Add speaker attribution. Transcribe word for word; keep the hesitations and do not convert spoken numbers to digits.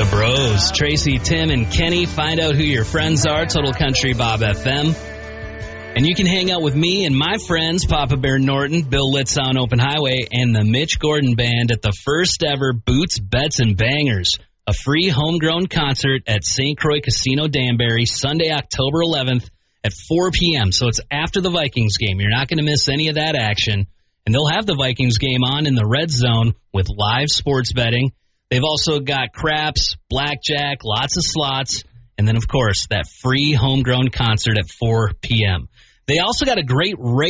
Speaker 1: The Bros, Tracy, Tim, and Kenny. Find out who your friends are, Total Country Bob F M. And you can hang out with me and my friends, Papa Bear Norton, Bill Litz on Open Highway, and the Mitch Gordon Band at the first ever Boots, Bets, and Bangers, a free homegrown concert at Saint Croix Casino Danbury, Sunday, October eleventh at four p.m. So it's after the Vikings game. You're not going to miss any of that action. And they'll have the Vikings game on in the red zone with live sports betting. They've also got craps, blackjack, lots of slots, and then, of course, that free homegrown concert at four p.m. They also got a great rate.